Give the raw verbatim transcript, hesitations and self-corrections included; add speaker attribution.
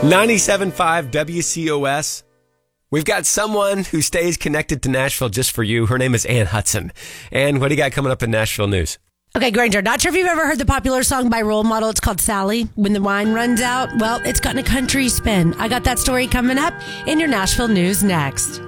Speaker 1: ninety-seven point five W C O S. We've got someone who stays connected to Nashville just for you. Her name is Ann Hudson. And what do you got coming up in Nashville news?
Speaker 2: Okay, Granger, not sure if you've ever heard the popular song by Role Model. It's called Sally, When the Wine Runs Out. Well, it's gotten a country spin. I got that story coming up in your Nashville news next.